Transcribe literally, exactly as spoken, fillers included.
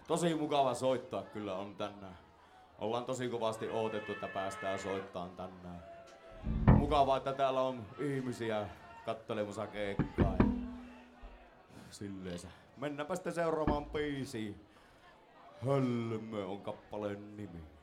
tosi mukava soittaa kyllä on tänään. Ollaan tosi kovasti odotettu, että päästään soittamaan tänään. Mukavaa, että täällä on ihmisiä kattelemassa keikkaa. Ja silleensä. Mennäänpä sitten seuraavaan biisiin. Hölmö on kappaleen nimi.